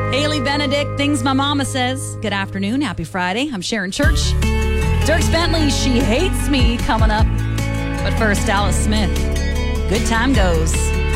Haley Benedict, Things My Mama Says. Good afternoon. Happy Friday. I'm Sharon Church. Dierks Bentley, She Hates Me, coming up. But first, Alice Smith. Good Time Goes.